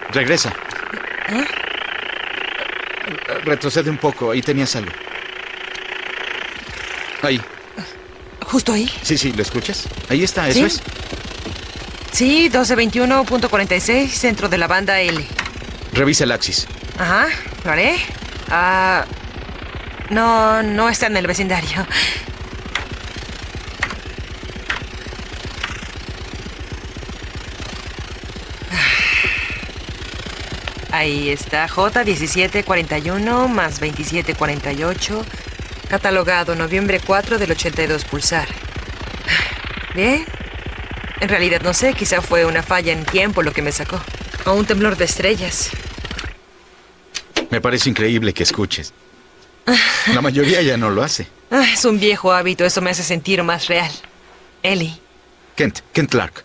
Regresa. ¿Eh? Retrocede un poco. Ahí tenías algo. Ahí. ¿Justo ahí? Sí, ¿lo escuchas? Ahí está, eso ¿Sí? es. Sí, 1221.46, centro de la banda L. Revisa el axis. Ajá, lo haré. No está en el vecindario. Ahí está, J1741 más 2748. Catalogado noviembre 4 del 82 pulsar. Bien. En realidad no sé, quizá fue una falla en tiempo lo que me sacó. O un temblor de estrellas. Me parece increíble que escuches. La mayoría ya no lo hace. Es un viejo hábito, eso me hace sentir más real. Ellie. Kent Clark.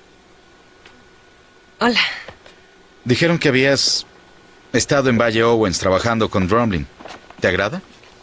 Hola. Dijeron que habías estado en Valle Owens trabajando con Drumlin. ¿Te agrada?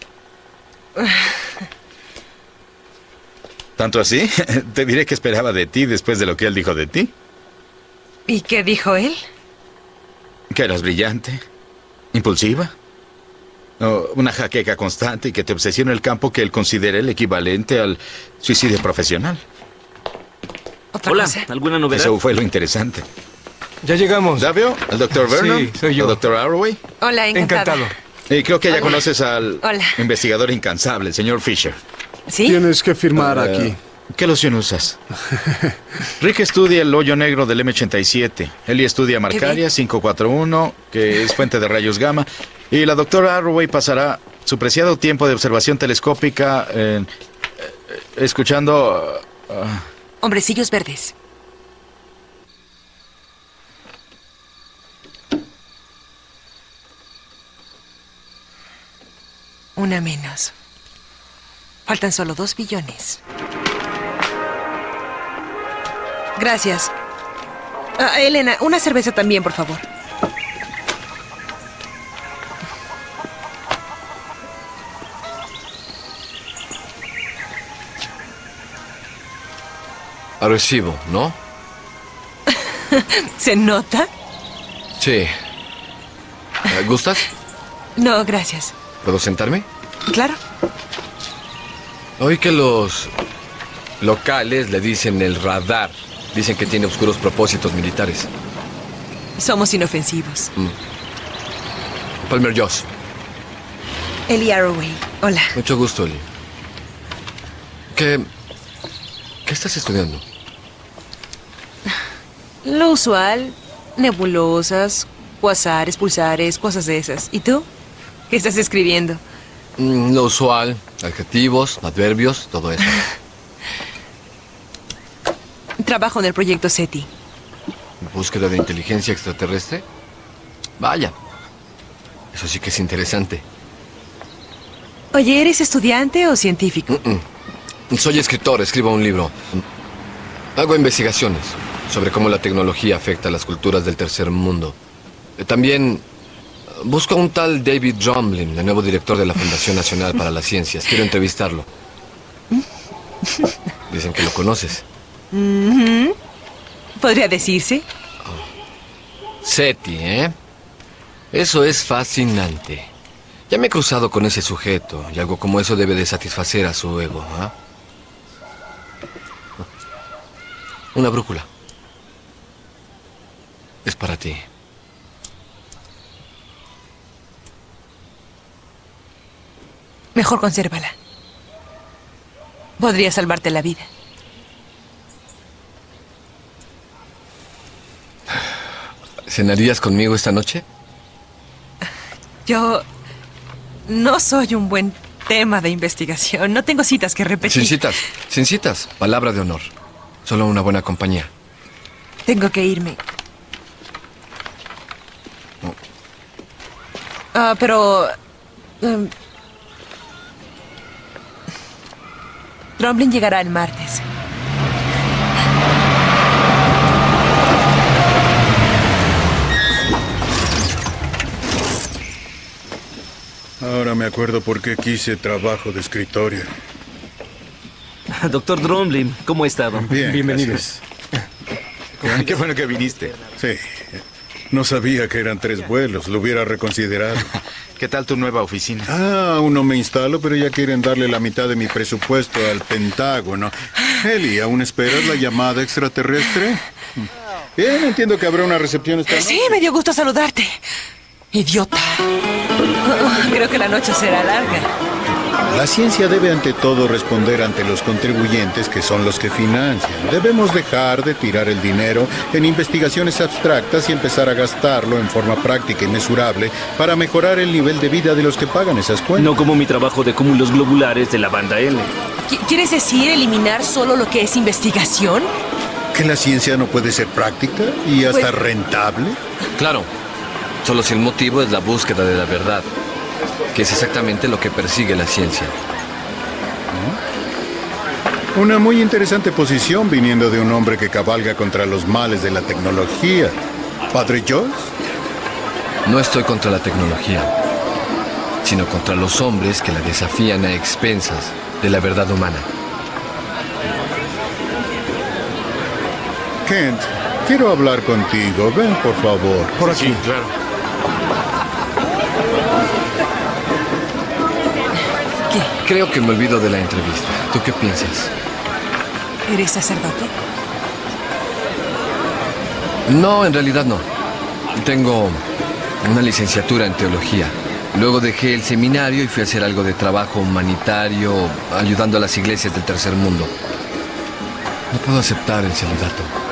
¿Tanto así? Te diré que esperaba de ti después de lo que él dijo de ti. ¿Y qué dijo él? Que eras brillante, impulsiva, una jaqueca constante y que te obsesiona el campo que él considera el equivalente al suicidio profesional. ¿Otra Hola, cosa? ¿alguna novedad? Eso fue lo interesante. Ya llegamos. ¿Davio? ¿El Dr. Vernon? Sí, soy yo. ¿El Dr. Arroway? Hola, encantada. Encantado. Y creo que ya Hola. conoces al Hola. investigador incansable, el señor Fisher. ¿Sí? Tienes que firmar aquí. ¿Qué loción usas? Rick estudia el hoyo negro del M87. Ellie estudia Marcaria 541, que es fuente de rayos gamma. Y la doctora Arroway pasará su preciado tiempo de observación telescópica escuchando... Hombrecillos verdes. Una menos. Faltan solo 2 billones. Gracias. Elena, una cerveza también, por favor. Recibo, ¿no? ¿Se nota? Sí. ¿Gustas? No, gracias. ¿Puedo sentarme? Claro. Oí que los locales le dicen el radar. Dicen que tiene oscuros propósitos militares. Somos inofensivos. Palmer Joss. Ellie Arroway. Hola. Mucho gusto, Eli. ¿Qué estás estudiando? Lo usual. Nebulosas, cuasares, pulsares, cosas de esas. ¿Y tú? ¿Qué estás escribiendo? Lo usual. Adjetivos, adverbios, todo eso. Trabajo en el proyecto SETI. ¿Búsqueda de inteligencia extraterrestre? Vaya. Eso sí que es interesante. Oye, ¿eres estudiante o científico? Soy escritor, escribo un libro. Hago investigaciones sobre cómo la tecnología afecta a las culturas del tercer mundo. También busco a un tal David Drumlin, el nuevo director de la Fundación Nacional para las Ciencias. Quiero entrevistarlo. Dicen que lo conoces. ¿Podría decirse? SETI, ¿eh? Eso es fascinante. Ya me he cruzado con ese sujeto y algo como eso debe de satisfacer a su ego, ¿ah? Una brújula. Es para ti. Mejor consérvala. Podría salvarte la vida. ¿Cenarías conmigo esta noche? Yo no soy un buen tema de investigación. No tengo citas que repetir. Sin citas. Palabra de honor. Solo una buena compañía. Tengo que irme. Pero... Drumlin llegará el martes. Ahora me acuerdo por qué quise trabajo de escritorio. Doctor Drumlin, ¿cómo ha estado? Bien, Bienvenido. gracias. Qué bueno que viniste. Sí. No sabía que eran 3 vuelos, lo hubiera reconsiderado. ¿Qué tal tu nueva oficina? Aún no me instalo, pero ya quieren darle la mitad de mi presupuesto al Pentágono. Eli, ¿aún esperas la llamada extraterrestre? Bien, entiendo que habrá una recepción esta noche. Sí, me dio gusto saludarte. Idiota. Creo que la noche será larga. La ciencia debe ante todo responder ante los contribuyentes, que son los que financian. Debemos dejar de tirar el dinero en investigaciones abstractas y empezar a gastarlo en forma práctica y mesurable para mejorar el nivel de vida de los que pagan esas cuentas. No como mi trabajo de cúmulos globulares de la banda L. ¿Quieres decir eliminar solo lo que es investigación? ¿Que la ciencia no puede ser práctica y hasta Pues- rentable? Claro, solo si el motivo es la búsqueda de la verdad, que es exactamente lo que persigue la ciencia. Una muy interesante posición viniendo de un hombre que cabalga contra los males de la tecnología. ¿Padre Joyce? No estoy contra la tecnología, sino contra los hombres que la desafían a expensas de la verdad humana. Kent, quiero hablar contigo. Ven, por favor. Por aquí. Sí, claro. Creo que me olvido de la entrevista. ¿Tú qué piensas? ¿Eres sacerdote? No, en realidad no. Tengo una licenciatura en teología. Luego dejé el seminario y fui a hacer algo de trabajo humanitario, ayudando a las iglesias del tercer mundo. No puedo aceptar el celibato.